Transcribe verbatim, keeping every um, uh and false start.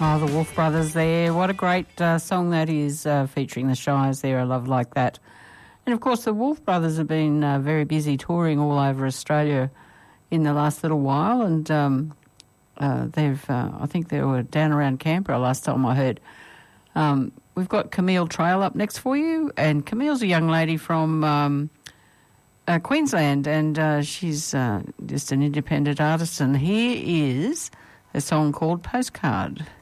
Oh, the Wolf Brothers there. What a great uh, song that is, uh, featuring the Shires there, A Love Like That. And, of course, the Wolf Brothers have been uh, very busy touring all over Australia in the last little while, and um, uh, they've, uh, I think they were down around Canberra last time I heard. Um, we've got Camille Trail up next for you, and Camille's a young lady from um, uh, Queensland, and uh, she's uh, just an independent artist, and here is a song called Postcard.